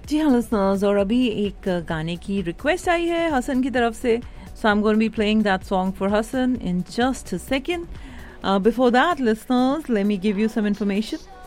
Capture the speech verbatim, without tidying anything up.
जी हाँ लिसनर्स, और अभी एक गाने की रिक्वेस्ट आई है हसन की तरफ से. So I'm going to be playing that song for Hassan in just a second. Uh, before that, listeners, let me give you some information.